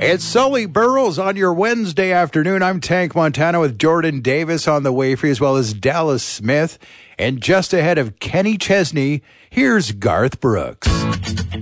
It's Sully Burrows on your Wednesday afternoon. I'm Tank Montana with Jordan Davis on the way for you, as well as Dallas Smith. And just ahead of Kenny Chesney, here's Garth Brooks.